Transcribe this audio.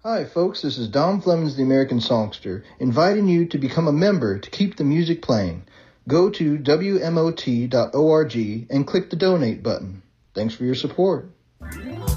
Hi, folks. This is Dom Flemings, the American Songster, inviting you to become a member to keep the music playing. Go to WMOT.org and click the donate button. Thanks for your support.